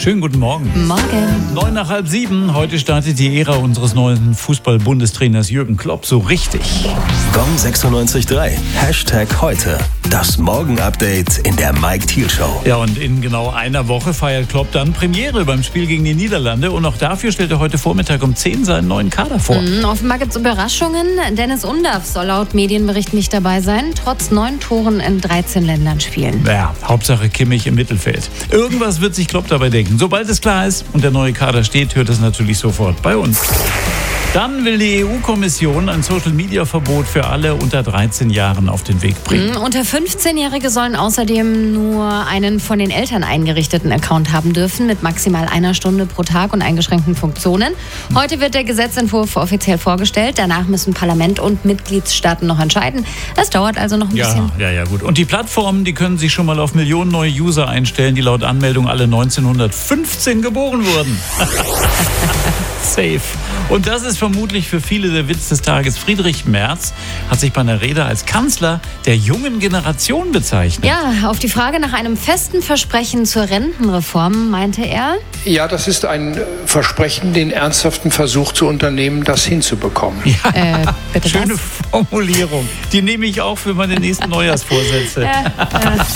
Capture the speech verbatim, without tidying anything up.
Schönen guten Morgen. Morgen. Neun nach halb sieben. Heute startet die Ära unseres neuen Fußball-Bundestrainers Jürgen Klopp so richtig. Gong sechsundneunzig Komma drei. Hashtag heute. Das Morgen-Update in der Mike Thiel Show. Ja, und in genau einer Woche feiert Klopp dann Premiere beim Spiel gegen die Niederlande. Und auch dafür stellt er heute Vormittag um zehn seinen neuen Kader vor. Mhm, offenbar gibt es Überraschungen. Dennis Undaff soll laut Medienberichten nicht dabei sein, trotz neun Toren in dreizehn Ländern spielen. Ja, Hauptsache Kimmich im Mittelfeld. Irgendwas wird sich Klopp dabei denken. Sobald es klar ist und der neue Kader steht, hört es natürlich sofort bei uns. Dann will die E U-Kommission ein Social-Media-Verbot für alle unter dreizehn Jahren auf den Weg bringen. Mhm, unter fünfzehnjährige sollen außerdem nur einen von den Eltern eingerichteten Account haben dürfen, mit maximal einer Stunde pro Tag und eingeschränkten Funktionen. Heute wird der Gesetzentwurf offiziell vorgestellt. Danach müssen Parlament und Mitgliedstaaten noch entscheiden. Es dauert also noch ein Ja, bisschen. ja, ja, gut. Und die Plattformen, die können sich schon mal auf Millionen neue User einstellen, die laut Anmeldung alle neunzehnhundertfünfzehn geboren wurden. Safe. Und das ist vermutlich für viele der Witz des Tages. Friedrich Merz hat sich bei einer Rede als Kanzler der jungen Generation bezeichnet. Ja, auf die Frage nach einem festen Versprechen zur Rentenreform meinte er: Ja, das ist ein Versprechen, den ernsthaften Versuch zu unternehmen, das hinzubekommen. Ja, Äh, bitte schöne was? Formulierung. Die nehme ich auch für meine nächsten Neujahrsvorsätze. Ja, ja.